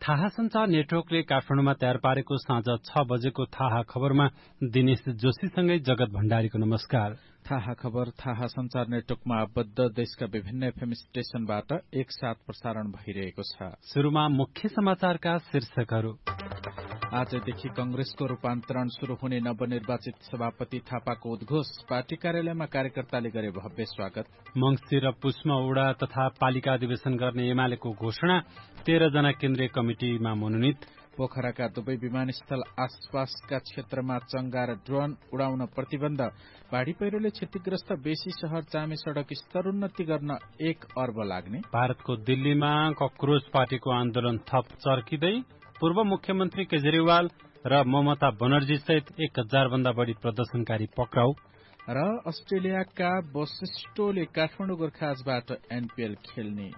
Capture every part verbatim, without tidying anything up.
थाहा संचार नेटवर्कले काठमाडौँमा तयार पारेको साँझ छ बजेको थाहा खबरमा दिनेश जोशीसँगै जगत भण्डारीको नमस्कार। थाहा खबर थाहा संचार नेटवर्कमा आबद्ध देशका विभिन्न एफएम स्टेशनबाट एकसाथ प्रसारण भइरहेको छ। शुरूमा मुख्य समाचारका शीर्षकहरू। आजदेखि कंग्रेसको रूपान्तरण शुरू हुने नवनिर्वाचित सभापति थापाको उद्घोष, पार्टी कार्यालयमा कार्यकर्ताले गरे भव्य स्वागत। मंगिर र पुष्मा उडा तथा पालिका अधिवेशन गर्ने एमालेको घोषणा, तेह्र जना केन्द्रीय कमिटिमा मनोनित। पोखराका दुवै विमानस्थल आसपासका क्षेत्रमा चंगा र ड्रोन उडाउन प्रतिबन्ध, बाढ़ी पहिरोले क्षतिग्रस्त बेसी शहर चामे सड़क स्तरोन्नति गर्न एक अर्ब लाग्ने। भारतको दिल्लीमा कक्रोच पार्टीको आन्दोलन थप चर्किँदै, पूर्व मुख्यमन्त्री केजरीवाल र ममता बनर्जी सहित एक हजार भन्दा बढ़ी प्रदर्शनकारी पक्राउ। र अस्ट्रेलियाका वशिष्ठले काठमाडौँ गोर्खाजबाट एनपीएल खेल्ने।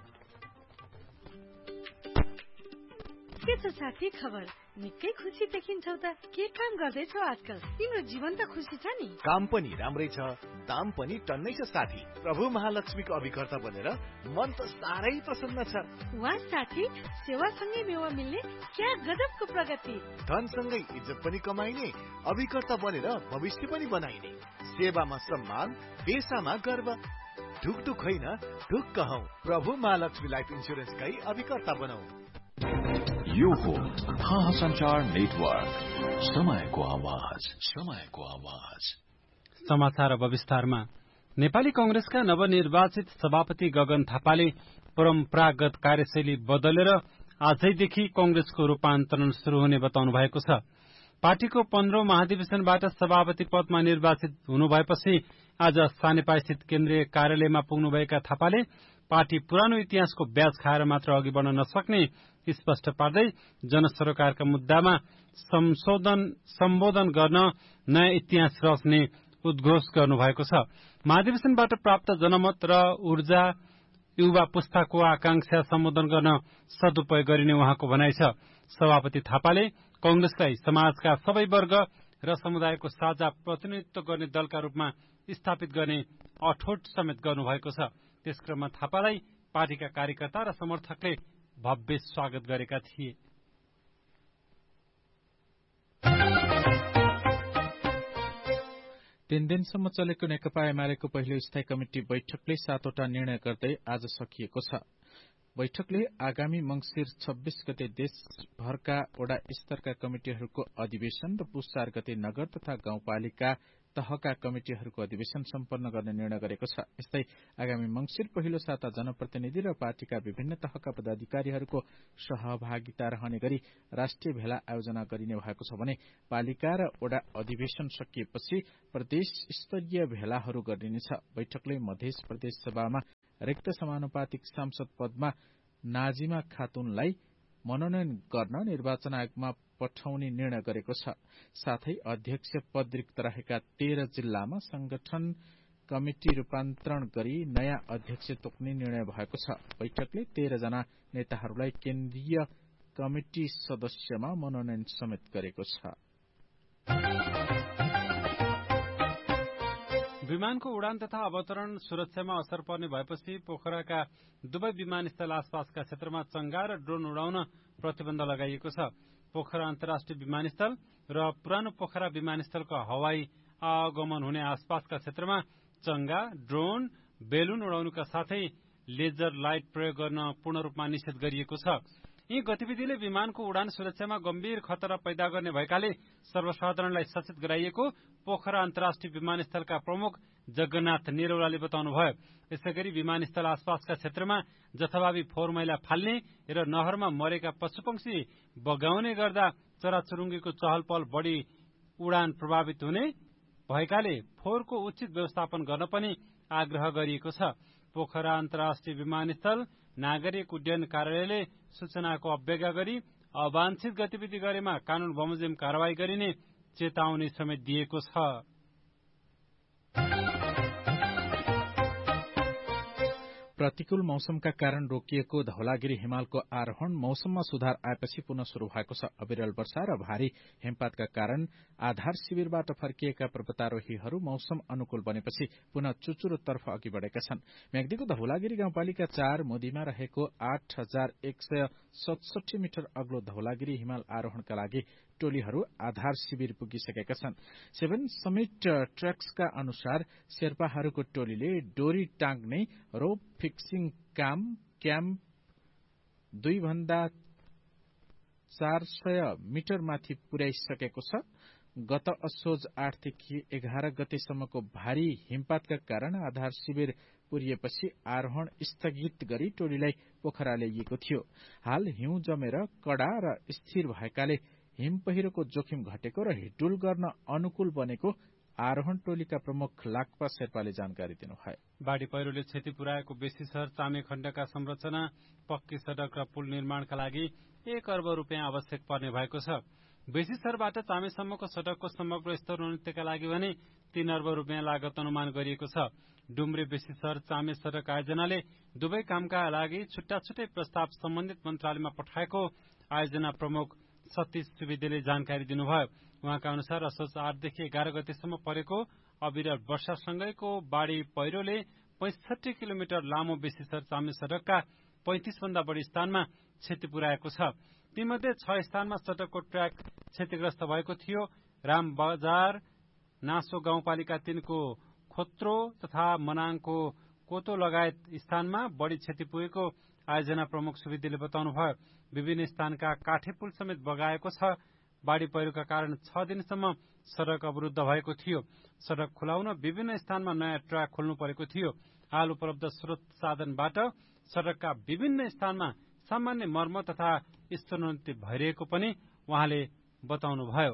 के छ साथी खबर? निकै खुसी देखिन्छौ त। के काम गर्दैछौ आजकल? तिम्रो जीवन त खुसी छ नि? काम पनि राम्रै छ, दाम पनि टन्नै छ साथी। प्रभु महालक्ष्मीको अभिकर्ता बनेर मन त साह्रै प्रसन्न छ। वाह साथी, सेवासँगै मेवा मिल्ने क्या गजबको प्रगति। धनसँगै इज्जत पनि कमाइने, अभिकर्ता बनेर भविष्य पनि बनाइने। सेवामा सम्मान, पेसामा गर्व। ढुकढुक होइन, ढुक्क हौ। प्रभु महालक्ष्मी लाइफ इन्सुरेन्सकै अभिकर्ता बनौ। यो हो थाहा संचार नेटवर्क, समयको आवाज, समयको आवाज। समाचार अब विस्तारमा। नेपाली कंग्रेसका नवनिर्वाचित सभापति गगन थापाले परम्परागत कार्यशैली बदलेर आजैदेखि कंग्रेसको रूपान्तरण शुरू हुने बताउनु भएको छ। पार्टीको पन्ध्रौं महाधिवेशनबाट सभापति पदमा निर्वाचित हुनुभएपछि आज सानेपास्थित केन्द्रीय कार्यालयमा पुग्नुभएका थापाले पार्टी पुरानो इतिहासको ब्याज खाएर मात्र अघि बढ्न नसक्ने स्पष्ट पार्दै जनसरोकारका मुद्दामा संशोधन सम्बोधन गर्न नयाँ इतिहास रच्ने उद्घोष गर्नुभएको छ। महाधिवेशनबाट प्राप्त जनमत र ऊर्जा युवा पुस्ताको आकांक्षा सम्बोधन गर्न सदुपयोग गरिने उहाँको भनाइ छ। सभापति थापाले कंग्रेसलाई समाजका सबै वर्ग र समुदायको साझा प्रतिनिधित्व गर्ने दलका रूपमा स्थापित गर्ने अठोट समेत गर्नुभएको छ। त्यसक्रममा थापालाई पार्टीका कार्यकर्ता र समर्थकले भव्य स्वागत गरेका थिए। तीन दिनसम्म चलेको नेकपा एमालेको पहिलो स्थायी कमिटी बैठकले सातवटा निर्णय गर्दै आज सकिएको छ। बैठकले आगामी मंगिर छब्बीस गते देशभरका वडा स्तरका कमिटिहरूको अधिवेशन र पुस चार गते नगर तथा गाउँपालिका तहका कमिटिहरूको अधिवेशन सम्पन्न गर्ने निर्णय गरेको छ। यस्तै आगामी मंगिर पहिलो साता जनप्रतिनिधि र पार्टीका विभिन्न तहका पदाधिकारीहरूको सहभागिता रहने गरी राष्ट्रिय भेला आयोजना गरिने भएको छ भने पालिका र वडा अधिवेशन सकिएपछि प्रदेश स्तरीय भेलाहरू गरिनेछ। बैठकले मध्य प्रदेश सभामा रिक्त समानुपातिक सांसद पदमा नाजिमा खातुनलाई मनोनयन गर्न निर्वाचन आयोगमा पठाउने निर्णय गरेको छ। साथै अध्यक्ष पद रिक्त रहेका तेह्र जिल्लामा संगठन कमिटी रूपान्तरण गरी नयाँ अध्यक्ष तोक्ने निर्णय भएको छ। बैठकले तेह्र जना नेताहरूलाई केन्द्रीय कमिटी सदस्यमा मनोनयन समेत गरेको छ। विमानको उडान तथा अवतरण सुरक्षामा असर पर्ने भएपछि पोखराका दुवै विमानस्थल आसपासका क्षेत्रमा चंगा र ड्रोन उडाउन प्रतिबन्ध लगाइएको छ। पोखरा अन्तर्राष्ट्रिय विमानस्थल र पुरानो पोखरा विमानस्थलको हवाई आगमन हुने आसपासका क्षेत्रमा चंगा, ड्रोन, बेलुन उडाउनुका साथै लेजर लाइट प्रयोग गर्न पूर्ण रूपमा निषेध गरिएको छ। यी गतिविधिले विमानको उडान सुरक्षामा गम्भीर खतरा पैदा गर्ने भएकाले सर्वसाधारणलाई सचेत गराइएको पोखरा अन्तर्राष्ट्रिय विमानस्थलका प्रमुख जगन्नाथ निरौलाले बताउनुभयो। यसैगरी विमानस्थल आसपासका क्षेत्रमा जथाभावी फोहोर मैला फाल्ने र नहरमा मरेका पशुपक्षी बगाउने गर्दा चराचुरुङ्गीको चहल पहल बढ़ी उडान प्रभावित हुने भएकाले फोहोरको उचित व्यवस्थापन गर्न पनि आग्रह गरिएको छ। पोखरा अन्तर्राष्ट्रिय विमानस्थल नागरिक उड्डयन कार्यालयले सूचनाको अवज्ञा गरी अवांछित गतिविधि गरेमा कानून बमोजिम कारवाही गरिने चेतावनी समेत दिएको छ। प्रतिकूल मौसमका कारण रोकिएको धौलागिरी हिमालको आरोहण मौसममा सुधार आएपछि पुनः शुरू भएको छ। अविरल वर्षा र भारी हिमपातका कारण आधार शिविरबाट फर्किएका पर्वतारोहीहरू मौसम अनुकूल बनेपछि पुनः चुचुरोतर्फ अघि बढेका छन्। म्याग्दीको धौलागिरी गाउँपालिका चार मोदीमा रहेको आठ हजार एक सय सतसठी मिटर अग्लो धौलागिरी हिमाल आरोहणका लागि टोलीहरू आधार शिविर पुगिसकेका छन्। सेभेन समिट ट्रक्सका अनुसार शेर्पाहरूको टोलीले डोरी टाँग्ने रोप फिक्सिङ काम क्याम्प दुई भन्दा चार सय मिटर माथि पुर्याइसकेको छ। गत असोज आठदेखि एघार गतेसम्मको भारी हिमपातका कारण आधार शिविर पुरिएपछि आरोहण स्थगित गरी टोलीलाई पोखरा ल्याइएको थियो। हाल हिउँ जमेर कडा र स्थिर भएकाले हिम पहिरोको जोखिम घटेको र हिडुल गर्न अनुकूल बनेको आरोहण टोलीका प्रमुख लाक्पा शेर्पाले जानकारी दिनुभयो। बाढ़ी पहिरोले क्षति पुर्याएको बेसी शहर चामे खण्डका संरचना, पक्की सड़क र पुल निर्माणका लागि एक अर्ब रूपियाँ आवश्यक पर्ने भएको छ। बेसी शहरबाट चामेसम्मको सड़कको समग्र स्तरोन्नतिका लागि भने तीन अर्ब रूपियाँ लागत अनुमान गरिएको छ। डुम्रे बेसी शहर चामे सड़क आयोजनाले दुवै कामका लागि छुट्टा छुट्टै प्रस्ताव सम्बन्धित मन्त्रालयमा पठाएको आयोजना प्रमुख सतीश सुवेदीले जानकारी दिनुभयो। उहाँका अनुसार असोज आठदेखि एघार गतेसम्म परेको अविरल वर्षासँगैको बाढ़ी पहिरोले पैंसठी किलोमिटर लामो बेसी शहर चामे सड़कका पैंतिस भन्दा बढ़ी स्थानमा क्षति पुर्याएको छ। तीमध्ये छ स्थानमा सड़कको ट्र्याक क्षतिग्रस्त भएको थियो। राम बजार, नासो गाउँपालिका तीनको खोत्रो तथा मनाङको कोतो लगायत स्थानमा बढ़ी क्षति पुगेको आयोजना प्रमुख सुवेदीले बताउनुभयो। विभिन्न स्थानका काठे पुल समेत बगाएको छ। बाढ़ी पहिरोका कारण छ दिनसम्म सड़क अवरुद्ध भएको थियो। सड़क खुलाउन विभिन्न स्थानमा नयाँ ट्र्याक खोल्नु परेको थियो। हाल उपलब्ध स्रोत साधनबाट सड़कका विभिन्न स्थानमा सामान्य मर्मत तथा स्तरोन्नति भइरहेको पनि उहाँले बताउनुभयो।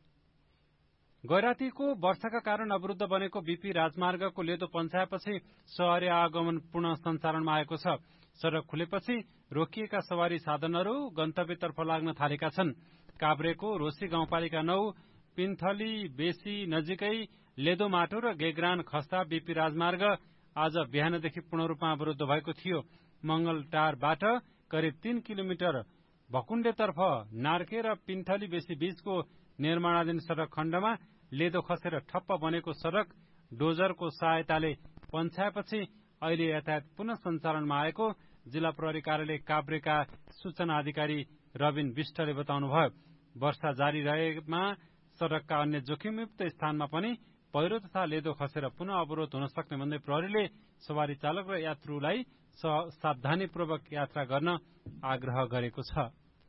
गैरातीको वर्षाका कारण अवरुद्ध बनेको बीपी राजमार्गको लेदो पन्छाएपछि सवारी आगमन पुनः सञ्चालनमा आएको छ। सड़क खुलेपछि रोकिएका सवारी साधनहरू गन्तव्यतर्फ लाग्न थालेका छन्। काभ्रेको रोशी गाउँपालिका नौ, पिन्थली बेसी नजिकै लेदो माटो र गेग्रान खस्ता बीपी राजमार्ग आज बिहानदेखि पूर्ण रूपमा अवरुद्ध भएको थियो। मंगलटारबाट करिब तीन किलोमिटर भकुण्डेतर्फ नार्के र पिन्थली बेसी बीचको निर्माणाधीन सड़क खण्डमा लेदो खसेर ठप्प बनेको सड़क डोजरको सहायताले पन्छाएपछि अहिले यातायात पुनः सञ्चालनमा आएको जिल्ला प्रहरी कार्यालय काभ्रेका सूचना अधिकारी रविन विष्टले बताउनुभयो। वर्षा जारी रहेमा सड़कका अन्य जोखिमयुक्त स्थानमा पनि पहिरो तथा लेदो खसेर पुनः अवरोध हुन सक्ने भन्दै प्रहरीले सवारी चालक र यात्रुलाई सावधानीपूर्वक यात्रा गर्न आग्रह गरेको छ।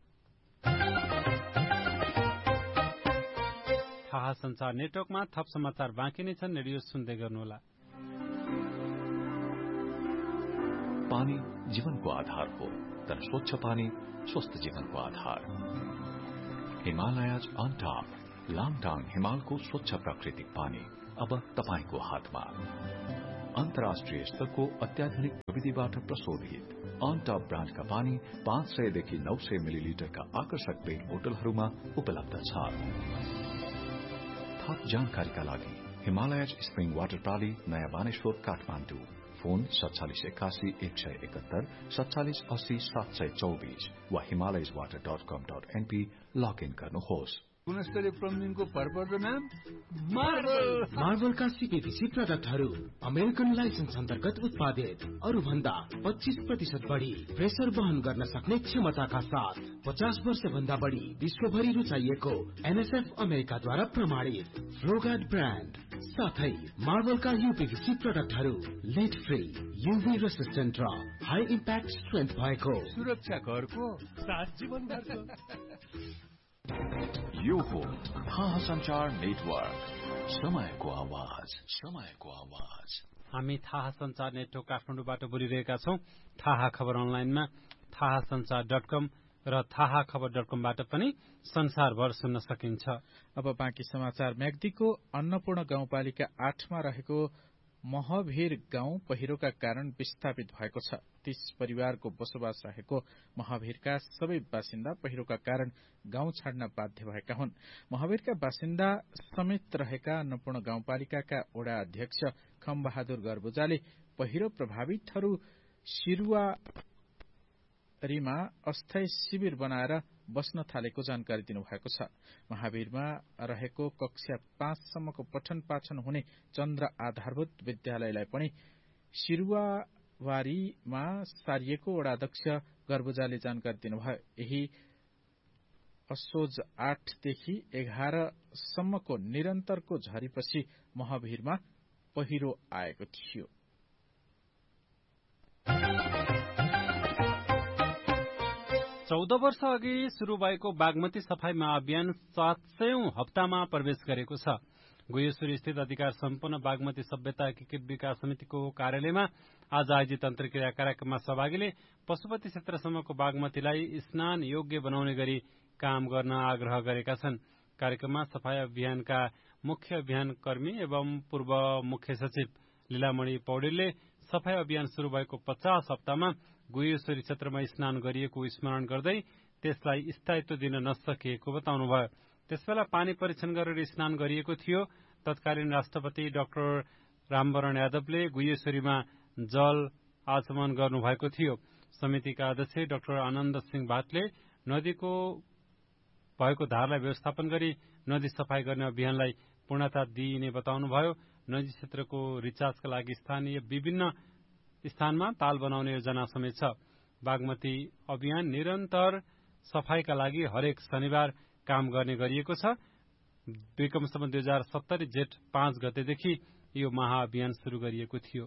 थाहा संचार नेटवर्कमा थप समाचार बाँकी नै छन्। रेडियो सुन्दै गर्नुहोला। पानी जीवनको आधार हो, तर स्वच्छ पानी स्वस्थ जीवनको आधार। हिमालयज अन टप लाङटाङ हिमालको स्वच्छ प्राकृतिक पानी अब तपाईको हातमा। अन्तर्राष्ट्रिय स्तरको अत्याधुनिक प्रविधिबाट प्रशोधित अन टप ब्रान्डका पानी पाँच सयदेखि नौ सय मिलिलिटरका आकर्षक पेट बोतलहरूमा उपलब्ध छ। थप जानकारीका लागि हिमालयज स्प्रिङ वाटर प्राली, नयाँ बानेश्वर, काठमाडौँ। फोन सत्तालिस एकासी एक सय एकहत्तर सत्तालिस अस्सी सात सय चौबिस वा हिमालयज वाटर डट कम डट एनपी लगइन गर्नुहोस्। गुणस्तरीय प्लम्बिङको भरपर्दो नाम मार्बल। मार्बलका सीपीभीसी प्रडक्टहरू अमेरिकन लाइसेन्स अन्तर्गत उत्पादित, अरू भन्दा पच्चीस प्रतिशत बढ़ी प्रेसर वहन गर्न सक्ने क्षमताका साथ पचास वर्ष भन्दा बढ़ी विश्वभरि रुचाइएको एनएसएफ अमेरिकाद्वारा प्रमाणित फ्लोगार्ड ब्रान्ड साथै मार्बलका यूपीभीसी प्रडक्टहरू लेड फ्री, यूभी रेसिस्टेन्ट र हाई इम्प्याक्ट स्ट्रेन्थ भएको सुरक्षा घरको साथ जीवनभरको। यो हो थाहा संचार नेटवर्क, समयको आवाज, समयको आवाज। हामी थाहा संचार नेटवर्क काठमाडौँबाट बोलिरहेका छौं। थाहा खबर अनलाइनमा थाहा संचार डट कम र थाहा खबर डट कमबाट पनि संसारभर सुन्न सकिन्छ। अब बाँकी समाचार। म्याग्दीको अन्नपूर्ण गाउँपालिका आठमा रहेको महभीर गाउँ पहिरोका कारण विस्थापित भएको छ। तीस परिवारको बसोबास रहेको महभीरका सबै बासिन्दा पहिरोका कारण गाउँ छाड्न बाध्य भएका हुन्। महभीरका बासिन्दा समेत रहेका अन्नपूर्ण गाउँपालिकाका वडा अध्यक्ष खमबहादुर गर्बुजाले पहिरो प्रभावितहरू सिरुवारीमा अस्थायी शिविर बनाएर बस्न थालेको जानकारी दिनुभएको छ। महावीरमा रहेको कक्षा पाँचसम्मको पठन पाठन हुने चन्द्र आधारभूत विद्यालयलाई पनि सिरुवारीमा सारिएको वडा अध्यक्ष गर्बुजाले जानकारी दिनुभयो। यही असोज आठदेखि एघारसम्मको निरन्तरको झरीपछि महावीरमा पहिरो आएको थियो। चौध वर्ष अघि शुरू भएको बागमती सफाई महाअभियान सात सयौं हप्तामा प्रवेश गरेको छ। गुह्यश्वरी स्थित अधिकार सम्पन्न बागमती सभ्यता एकीकृत विकास समितिको कार्यालयमा आज आयोजित अन्तर्क्रिया कार्यक्रममा सहभागीले पशुपति क्षेत्रसम्मको बागमतीलाई स्नान योग्य बनाउने गरी काम गर्न आग्रह गरेका छन्। कार्यक्रममा सफाई अभियानका मुख्य अभियान कर्मी एवं पूर्व मुख्य सचिव लीलामणि पौडेलले सफाई अभियान शुरू भएको पचास हप्तामा गुह्यश्वरी क्षेत्रमा स्नान गरिएको स्मरण गर्दै त्यसलाई स्थायित्व दिन नसकिएको बताउनुभयो। त्यसबेला पानी परीक्षण गरेर स्नान गरिएको थियो। तत्कालीन राष्ट्रपति डाक्टर रामवरण यादवले गुह्यश्वरीमा जल आचमन गर्नुभएको थियो। समितिका अध्यक्ष डाक्टर आनन्द सिंह भाटले नदीको भएको धारलाई व्यवस्थापन गरी नदी सफाई गर्ने अभियानलाई पूर्णता दिइने बताउनुभयो। नदी क्षेत्रको रिचार्जका लागि स्थानीय विभिन्न स्थानमा ताल बनाउने योजना समेत छ। बागमती अभियान निरन्तर सफाईका लागि हरेक शनिबार काम गर्ने गरिएको छ। विक्रमसम्म दुई हजार सत्तरी जेठ पाँच गतेदेखि यो महाअभियान शुरू गरिएको थियो।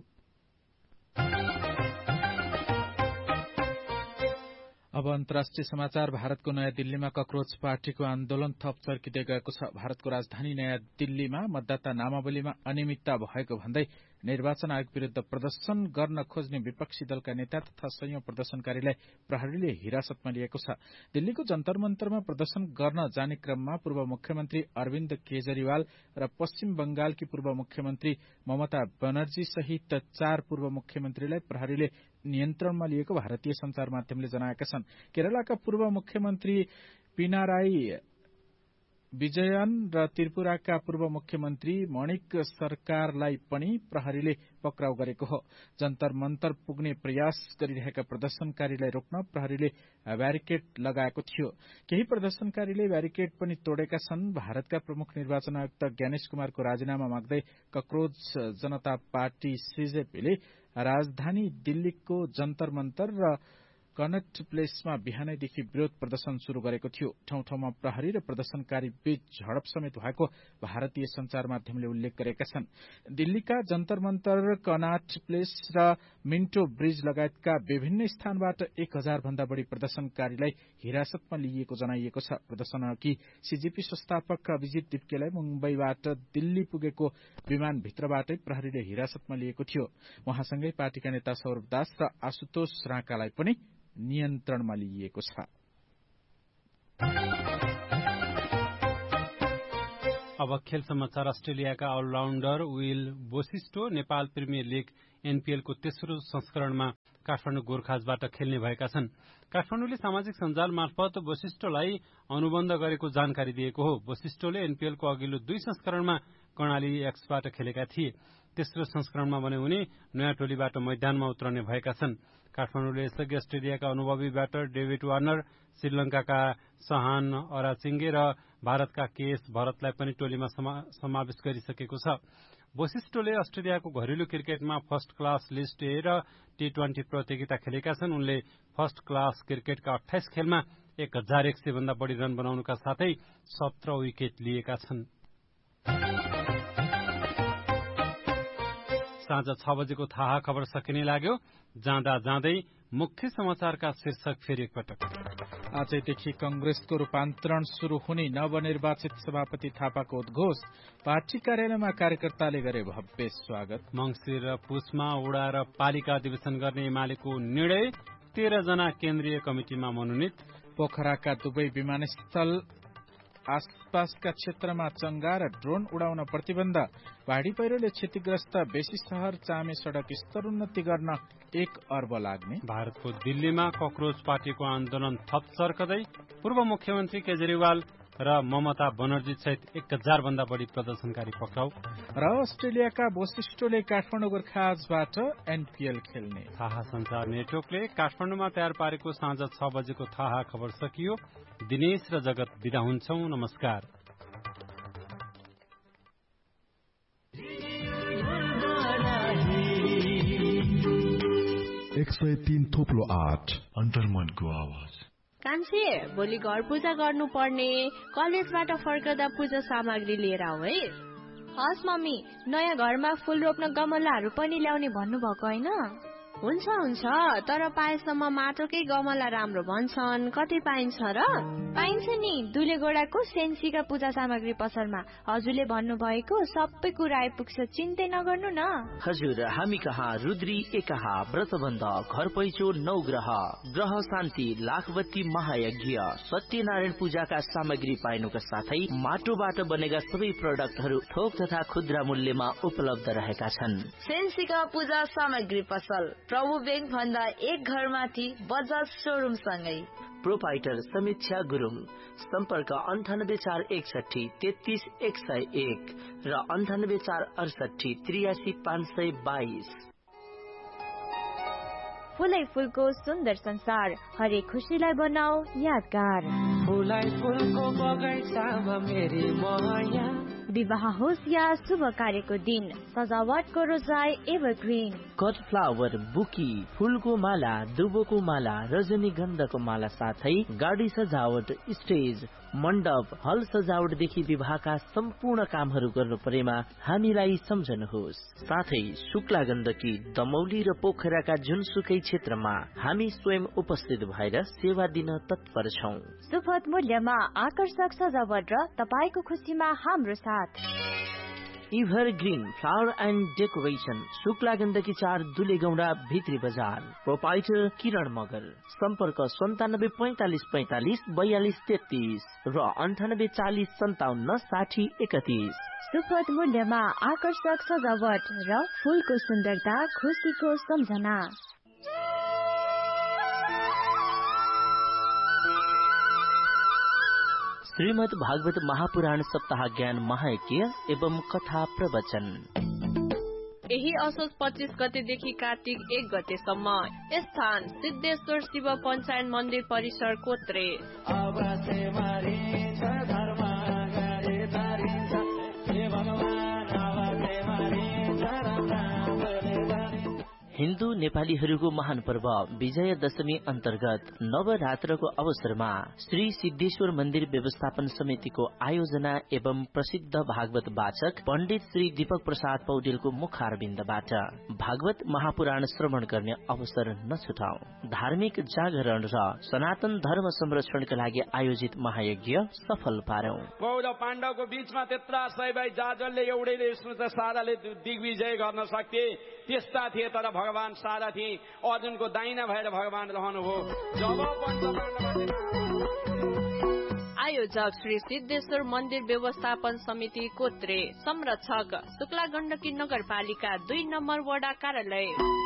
अब अन्तर्राष्ट्रिय समाचार। भारतको नयाँ दिल्लीमा कक्रोच पार्टीको आन्दोलन थप चर्किँदै गएको छ। भारतको राजधानी नयाँ दिल्लीमा मतदाता नामावलीमा अनियमितता भएको भन्दै निर्वाचन आयोग विरूद्ध प्रदर्शन गर्न खोज्ने विपक्षी दलका नेता तथा संयौं प्रदर्शनकारीलाई प्रहरीले हिरासतमा लिएको छ। दिल्लीको जन्तर मन्तरमा प्रदर्शन गर्न जाने क्रममा पूर्व मुख्यमन्त्री अरविन्द केजरीवाल र पश्चिम बंगालकी पूर्व मुख्यमन्त्री ममता बनर्जी सहित चार पूर्व मुख्यमन्त्रीलाई प्रहरीले नियन्त्रणमा लिएको भारतीय संचार माध्यमले जनाएका छन्। केरलाका पूर्व मुख्यमन्त्री पिनाराई विजयन र त्रिपुराका पूर्व मुख्यमन्त्री मणिक सरकारलाई पनि प्रहरीले पक्राउ गरेको हो। जन्तर मन्तर पुग्ने प्रयास गरिरहेका प्रदर्शनकारीलाई रोक्न प्रहरीले ब्यारिकेड लगाएको थियो। केही प्रदर्शनकारीले ब्यारिकेड पनि तोडेका छन्। भारतका प्रमुख निर्वाचन आयुक्त ज्ञानेश कुमारको राजीनामा माग्दै कक्रोच जनता पार्टी सीजेपीले राजधानी दिल्लीको जन्तर मन्तर र कनट प्लेसमा बिहानैदेखि विरोध प्रदर्शन शुरू गरेको थियो। ठाउँ ठाउँमा प्रहरी र प्रदर्शनकारी बीच झडप समेत भएको भारतीय संचार माध्यमले उल्लेख गरेका छन्। दिल्लीका जन्तर मन्तर, कनाट प्लेस र मिन्टो ब्रिज लगायतका विभिन्न स्थानबाट एक हजार भन्दा बढ़ी प्रदर्शनकारीलाई हिरासतमा लिइएको जनाइएको छ। प्रदर्शन अघि सीजेपी संस्थापक अभिजित दिप्केलाई मुम्बईबाट दिल्ली पुगेको विमानभित्रबाटै प्रहरीले हिरासतमा लिएको थियो। उहाँसँगै पार्टीका नेता सौरभ दास र आशुतोष राकालाई पनि नियन्त्रणमा लिइएको छ। अब खेल समाचार। अस्ट्रेलियाका अलराउण्डर विल बोसिस्टो नेपाल प्रिमियर लीग एनपीएलको तेस्रो संस्करणमा काठमाडौँ गोर्खाजबाट खेल्ने भएका छन्। काठमाडौँले सामाजिक सञ्जाल मार्फत बोसिस्टोलाई अनुबन्ध गरेको जानकारी दिएको हो। बोसिस्टोले एनपीएलको अघिल्लो दुई संस्करणमा कर्णाली एक्सबाट खेलेका थिए। तेस्रो संस्करणमा भने उनी नयाँ टोलीबाट मैदानमा उत्रने भएका छन्। काठमाडौँले यसअघि अस्ट्रेलियाका अनुभवी ब्याटर डेभिड वार्नर, श्रीलंकाका सहान अराचिङ्गे र भारतका केएस भरतलाई पनि टोलीमा समावेश गरिसकेको छ। बोसिस्टोले अस्ट्रेलियाको घरेलु क्रिकेटमा फर्स्ट क्लास लिस्ट ए र टी ट्वेन्टी प्रतियोगिता खेलेका छन्। उनले फर्स्ट क्लास क्रिकेटका अठाइस खेलमा एक हजार एक सय भन्दा बढ़ी रन बनाउनुका साथै सत्र विकेट लिएका छन्। साँझ छ बजेको थाहा खबर सकिने लाग्यो। जाँदा जाँदै मुख्य समाचारका शीर्षक फेरि एकपटक। आजैदेखि कंग्रेसको रूपान्तरण शुरू हुने नवनिर्वाचित सभापति थापाको उद्घोष। पार्टी कार्यालयमा कार्यकर्ताले गरे भव्य स्वागत। मंसिर र पुसमा वडा र पालिका अधिवेशन गर्ने एमालेको निर्णय। तेह्र जना केन्द्रीय कमिटिमा मनोनित। पोखराका दुवै विमानस्थल आसपासका क्षेत्रमा चंगा र ड्रोन उडाउन प्रतिबन्ध। पहाड़ी पहिरोले क्षतिग्रस्त बेसी शहर चामे सड़क स्तरोन्नति गर्न एक अर्ब लाग्ने। भारतको दिल्लीमा कक्रोच पार्टीको आन्दोलन थप चर्कदै। पूर्व मुख्यमन्त्री केजरीवाल र ममता बनर्जी सहित एक हजार भन्दा बढी प्रदर्शनकारी पक्राउ। र अस्ट्रेलियाका वशिष्ठले काठमाडौँ गोर्खाजबाट एनपीएल खेल्ने। थाहा संचार नेटवर्कले काठमाडौँमा तयार पारेको साँझ छ बजेको थाहा खबर सकियो। दिनेश र जगत बिदा हुन्छौं। नमस्कार। एक सय तीन थोप्लो आठ अन्तर्मनको आवाज। कान्छे, भोलि घर पूजा गर्नु पर्ने, कलेजबाट फर्कदा पूजा सामग्री लिएर आऊ है। हस् मम्मी, नयाँ घरमा फूल रोप्न गमलाहरू पनि ल्याउने भन्नुभएको होइन? हुन्छ हुन्छ, तर पाएसम्म माटोकै गमला राम्रो भन्छन्। कति पाइन्छ र? पाइन्छ नि, दुलेगोडाको सेन्सीका पूजा सामग्री पसलमा। हजुरले भन्नुभएको सबै कुरा आइपुग्छ, चिन्तै नगर्नु न। हजुर, हामी कहाँ रुद्री एकाहा व्रतबन्ध, घर पैचो नौ ग्रह, ग्रह शान्ति, लाखबत्ती महायज्ञ, सत्यनारायण पूजाका सामग्री पाइनुका साथै माटोबाट बनेका सबै प्रडक्टहरू थोक तथा खुद्रा मूल्यमा उपलब्ध रहेका छन्। सेन्सीका पूजा सामग्री पसल, प्रभु बैंक भन्दा एक घर माथि, बजाज सोरूम सँगै। प्रोपाइटर समीक्षा गुरुङ, सम्पर्क अन्ठानब्बे चार एकसठी तेत्तीस एक सय एक र अन्ठानब्बे चार अडसठी त्रियासी पाँच सय बाइस। फुलै फुलको सुन्दर संसार, हरेक खुसीलाई बनाऊ यादगार। फुलै फुलको बगैँचामा मेरी माया। विवाह होस् या शुभ कार्यको दिन, सजावटको रोजाइ एभरग्रीन। कट फ्लावर, बुकी, फूलको माला, दुबोको माला, रजनीगन्धाको माला साथै गाडी सजावट, स्टेज, मण्डप, हल सजावटदेखि विवाहका सम्पूर्ण कामहरू गर्नु परेमा हामीलाई सम्झनुहोस्। साथै शुक्ला गण्डकी, दमौली र पोखराका जुनसुकै क्षेत्रमा हामी स्वयं उपस्थित भएर सेवा दिन तत्पर छौं। सुपथ मूल्यमा आकर्षक सजावट र तपाईको खुसीमा हाम्रो साथ। इभरग्रीन flower and decoration, Shukla Gandaki चार, दुलेगौडा भित्री बजार। प्रोपाइटर किरण मगर, सम्पर्क सन्तानब्बे पैंतालिस पैंतालिस बयालिस तेत्तीस र अन्ठानब्बे चालिस सन्ताउन्न साठी एकतीस। सुपथ मूल्यमा आकर्षक सजावट र फूलको सुन्दरता, खुसीको सम्झना। श्रीमद् भागवत महापुराण सप्ताह ज्ञान महायज्ञ एवं कथा प्रवचन। यही असोज पच्चीस गतेदेखि कार्तिक एक गतेसम्म स्थान सिद्धेश्वर शिव पञ्चायन मन्दिर परिसर कोत्रे। हिन्दू नेपालीहरूको महान पर्व विजय दशमी अन्तर्गत नवरात्रको अवसरमा श्री सिद्धेश्वर मन्दिर व्यवस्थापन समितिको आयोजना एवं प्रसिद्ध भागवत वाचक पण्डित श्री दीपक प्रसाद पौडेलको मुखारबिन्दबाट भागवत महापुराण श्रवण गर्ने अवसर नछुटाऊ। धार्मिक जागरण र सनातन धर्म संरक्षणका लागि आयोजित महायज्ञ सफल पारौं। कौरव पाण्डवको बीचमा त्यत्रा सय भाइ जाजलले एउटैले साराले दिग्विजय गर्न सक्थे, त्यस्ता थिए। तर भगवान सारथी अर्जुनको दाइना भएर भगवान रहनुभयो। जब आयोजक श्री सिद्धेश्वर मन्दिर व्यवस्थापन समिति कोत्रे, संरक्षक शुक्ला गण्डकी नगरपालिका दुई नम्बर वडा कार्यालय।